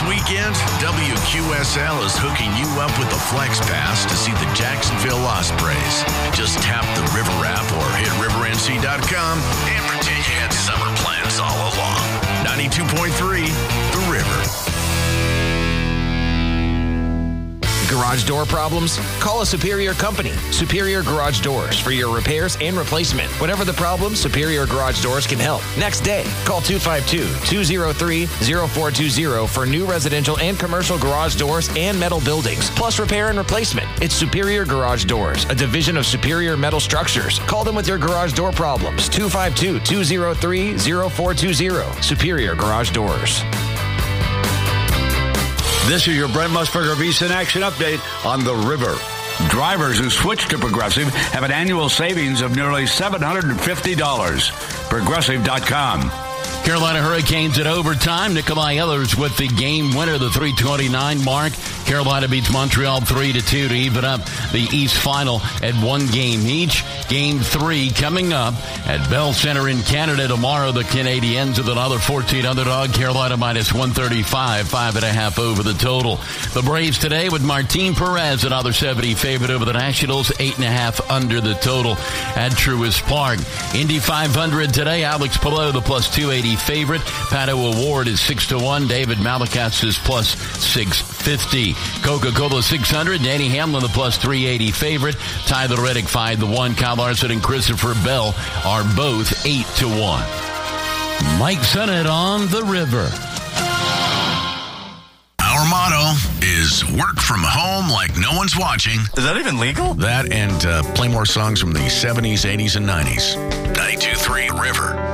weekend, WQSL is hooking you up with the Flex Pass to see the Jacksonville Ospreys. Just tap the River app or hit rivernc.com and pretend you had summer plans all along. 92.3, The River. Garage door problems? Call a Superior company. Superior Garage Doors for your repairs and replacement. Whatever the problem, Superior Garage Doors can help. Next day, call 252-203-0420 for new residential and commercial garage doors and metal buildings, plus repair and replacement. It's Superior Garage Doors, a division of Superior Metal Structures. Call them with your garage door problems. 252-203-0420. Superior Garage Doors. This is your Brent Musburger VSiN Action Update on the River. Drivers who switch to Progressive have an annual savings of nearly $750. Progressive.com. Carolina Hurricanes at overtime. Nikolai Ehlers with the game winner, the 3:29 mark. Carolina beats Montreal 3-2 to even up the East Final at 1 game each. Game 3 coming up at Bell Center in Canada tomorrow. The Canadiens with another 14 underdog. Carolina minus 135, 5.5 over the total. The Braves today with Martin Perez, another 70 favorite over the Nationals, 8.5 under the total at Truist Park. Indy 500 today. Alex Palou, the plus 280 favorite. Pato Award is 6-1. David Malakas is plus 650. Coca-Cola 600. Danny Hamlin, the plus 380 favorite. Tyler Reddick 5-1. Kyle Larson and Christopher Bell are both 8-1. Mike Sennett on the River. Our motto is work from home like no one's watching. Is that even legal? That and play more songs from the 70s, 80s, and 90s. 92.3 River.